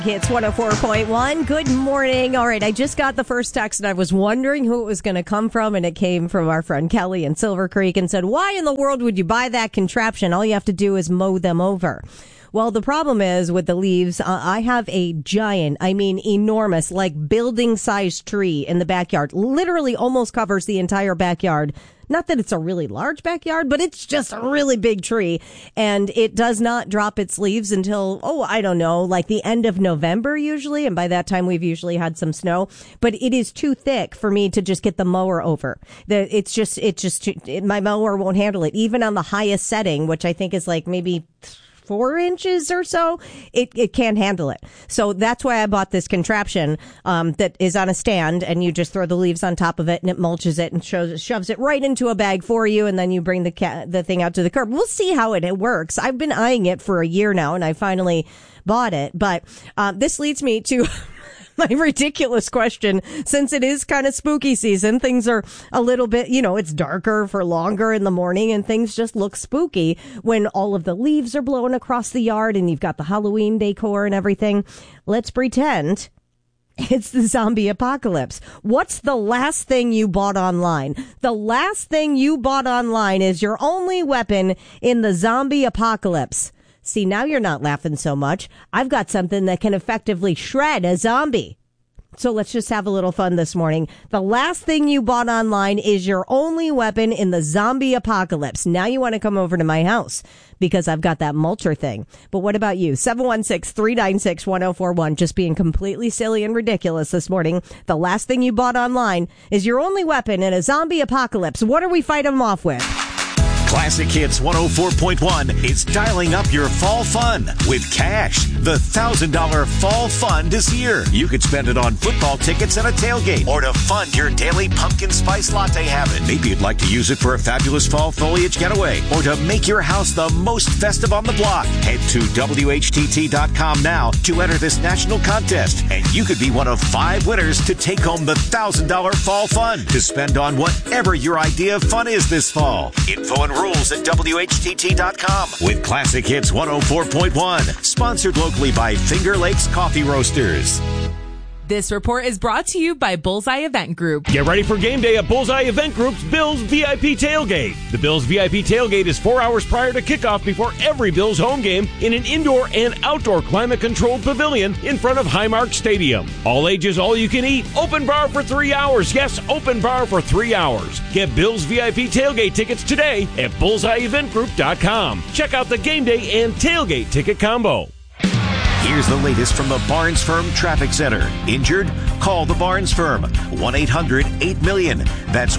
It's 104.1. Good morning. All right, I just got the first text and I was wondering who it was going to come from, and it came from our friend Kelly in Silver Creek and said, why in the world would you buy that contraption? All you have to do is mow them over. Well, the problem is with the leaves, I have a giant, enormous, like building-sized tree in the backyard. Literally almost covers the entire backyard. Not that it's a really large backyard, but it's just a really big tree. And it does not drop its leaves until, like the end of November usually. And by that time, we've usually had some snow. But it is too thick for me to just get the mower over. My mower won't handle it. Even on the highest setting, which I think is like maybe 4 inches or so, it can't handle it. So that's why I bought this contraption that is on a stand, and you just throw the leaves on top of it and it mulches it and shoves it right into a bag for you, and then you bring the thing out to the curb. We'll see how it works. I've been eyeing it for a year now, and I finally bought it. But this leads me to my ridiculous question. Since it is kind of spooky season, things are a little bit, it's darker for longer in the morning, and things just look spooky when all of the leaves are blowing across the yard and you've got the Halloween decor and everything. Let's pretend it's the zombie apocalypse. What's the last thing you bought online? The last thing you bought online is your only weapon in the zombie apocalypse. See, now you're not laughing so much. I've got something that can effectively shred a zombie. So let's just have a little fun this morning. The last thing you bought online is your only weapon in the zombie apocalypse. Now you want to come over to my house because I've got that mulcher thing. But what about you? 716-396-1041. Just being completely silly and ridiculous this morning. The last thing you bought online is your only weapon in a zombie apocalypse. What are we fighting them off with? Classic Hits 104.1 is dialing up your fall fun with cash. The $1,000 fall fund is here. You could spend it on football tickets and a tailgate, or to fund your daily pumpkin spice latte habit. Maybe you'd like to use it for a fabulous fall foliage getaway, or to make your house the most festive on the block. Head to WHTT.com now to enter this national contest, and you could be one of 5 winners to take home the $1,000 fall fund to spend on whatever your idea of fun is this fall. Info and rules at WHTT.com with Classic Hits 104.1. Sponsored locally by Finger Lakes Coffee Roasters. This report is brought to you by Bullseye Event Group. Get ready for game day at Bullseye Event Group's Bills VIP Tailgate. The Bills VIP Tailgate is 4 hours prior to kickoff before every Bills home game in an indoor and outdoor climate-controlled pavilion in front of Highmark Stadium. All ages, all you can eat. Open bar for 3 hours. Yes, open bar for 3 hours. Get Bills VIP Tailgate tickets today at BullseyeEventGroup.com. Check out the game day and tailgate ticket combo. Here's the latest from the Barnes Firm Traffic Center. Injured? Call the Barnes Firm. 1-800-8-MILLION. That's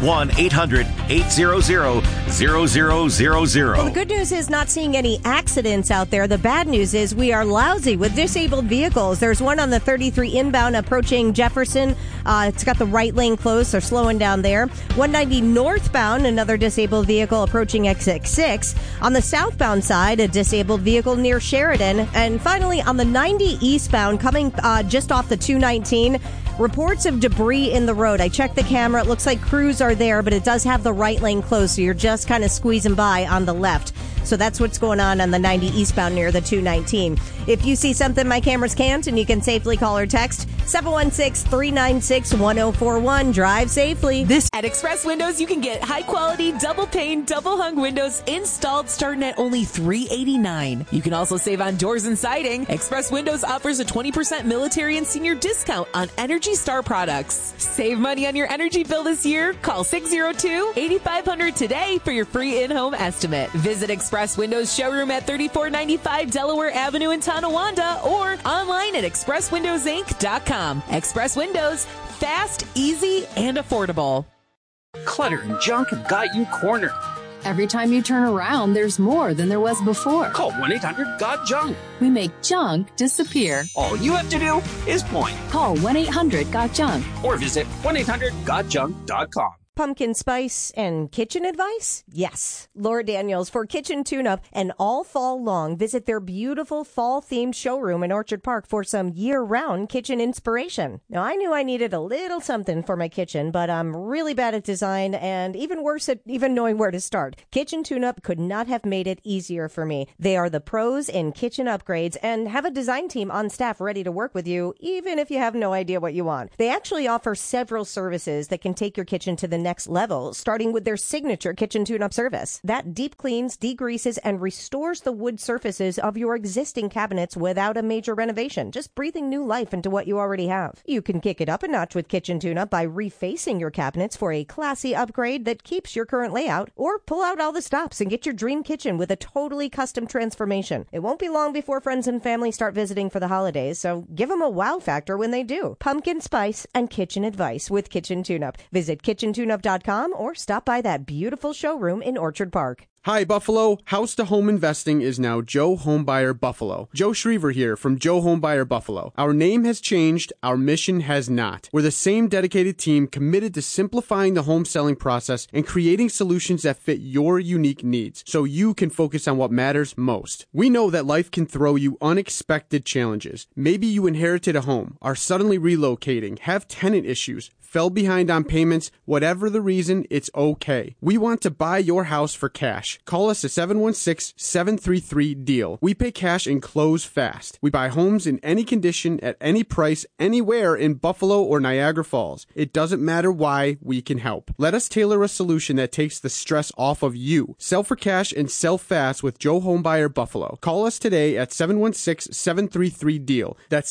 1-800-800-0000. Well, the good news is not seeing any accidents out there. The bad news is we are lousy with disabled vehicles. There's one on the 33 inbound approaching Jefferson. It's got the right lane closed. They're slowing down there. 190 northbound, another disabled vehicle approaching exit 6. On the southbound side, a disabled vehicle near Sheridan. And finally, on the 90 eastbound, coming just off the 219, reports of debris in the road. I checked the camera. It looks like crews are there, but it does have the right lane closed, so you're just kind of squeezing by on the left. So that's what's going on the 90 eastbound near the 219. If you see something my cameras can't, and you can safely call or text 716-396-1041. Drive safely. At Express Windows, you can get high-quality, double-pane, double-hung windows installed starting at only $389. You can also save on doors and siding. Express Windows offers a 20% military and senior discount on Energy Star products. Save money on your energy bill this year. Call 602-8500 today for your free in-home estimate. Visit Express Windows showroom at 3495 Delaware Avenue in Tonawanda, or online at expresswindowsinc.com. Express Windows, fast, easy, and affordable. Clutter and junk have got you cornered. Every time you turn around, there's more than there was before. Call 1-800-GOT-JUNK. We make junk disappear. All you have to do is point. Call 1-800-GOT-JUNK. Or visit 1-800-GOTJUNK.com. Pumpkin spice and kitchen advice? Yes. Laura Daniels for Kitchen Tune-Up, and all fall long, visit their beautiful fall-themed showroom in Orchard Park for some year-round kitchen inspiration. Now, I knew I needed a little something for my kitchen, but I'm really bad at design and even worse at even knowing where to start. Kitchen Tune-Up could not have made it easier for me. They are the pros in kitchen upgrades and have a design team on staff ready to work with you, even if you have no idea what you want. They actually offer several services that can take your kitchen to the next level, starting with their signature kitchen tune-up service. That deep cleans, degreases, and restores the wood surfaces of your existing cabinets without a major renovation, just breathing new life into what you already have. You can kick it up a notch with Kitchen Tune-Up by refacing your cabinets for a classy upgrade that keeps your current layout, or pull out all the stops and get your dream kitchen with a totally custom transformation. It won't be long before friends and family start visiting for the holidays, so give them a wow factor when they do. Pumpkin spice and kitchen advice with Kitchen Tune-Up. Visit kitchentune-up.com or stop by that beautiful showroom in Orchard Park. Hi, Buffalo. House-to-home investing is now Joe Homebuyer Buffalo. Joe Schriever here from Joe Homebuyer Buffalo. Our name has changed. Our mission has not. We're the same dedicated team committed to simplifying the home selling process and creating solutions that fit your unique needs so you can focus on what matters most. We know that life can throw you unexpected challenges. Maybe you inherited a home, are suddenly relocating, have tenant issues, fell behind on payments. Whatever the reason, it's okay. We want to buy your house for cash. Call us at 716-733-DEAL. We pay cash and close fast. We buy homes in any condition, at any price, anywhere in Buffalo or Niagara Falls. It doesn't matter why, we can help. Let us tailor a solution that takes the stress off of you. Sell for cash and sell fast with Joe Homebuyer Buffalo. Call us today at 716-733-DEAL. That's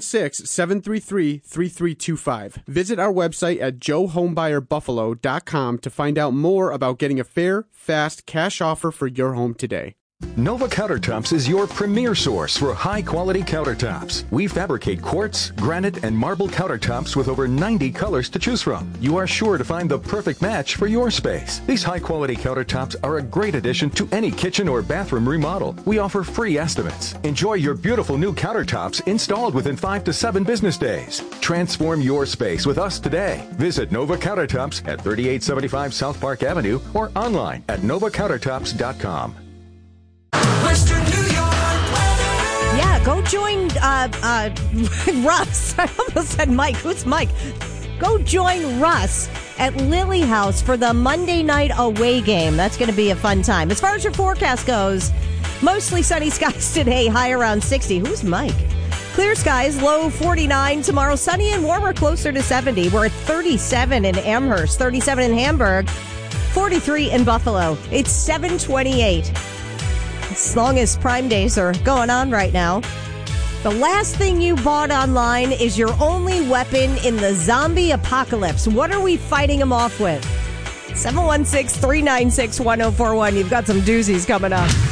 716-733-3325. Visit our website at joehomebuyerbuffalo.com to find out more about getting a fair, fast cash offer for your home today. Nova Countertops is your premier source for high-quality countertops. We fabricate quartz, granite, and marble countertops with over 90 colors to choose from. You are sure to find the perfect match for your space. These high-quality countertops are a great addition to any kitchen or bathroom remodel. We offer free estimates. Enjoy your beautiful new countertops installed within 5 to 7 business days. Transform your space with us today. Visit Nova Countertops at 3875 South Park Avenue or online at novacountertops.com. Western New York weather. Yeah, go join Russ. I almost said Mike. Who's Mike? Go join Russ at Lily House for the Monday night away game. That's going to be a fun time. As far as your forecast goes, mostly sunny skies today, high around 60. Who's Mike? Clear skies, low 49. Tomorrow, sunny and warmer, closer to 70. We're at 37 in Amherst, 37 in Hamburg, 43 in Buffalo. It's 7:28. As long as Prime Days are going on right now. The last thing you bought online is your only weapon in the zombie apocalypse. What are we fighting them off with? 716-396-1041. You've got some doozies coming up.